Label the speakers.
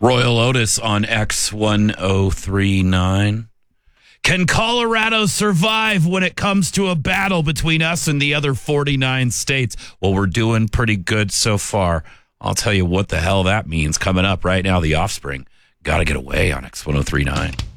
Speaker 1: Royal Otis on X1039. Can Colorado survive when it comes to a battle between us and the other 49 states? Well, we're doing pretty good so far. I'll tell you what the hell that means coming up right now. The Offspring. Got to get away on X1039.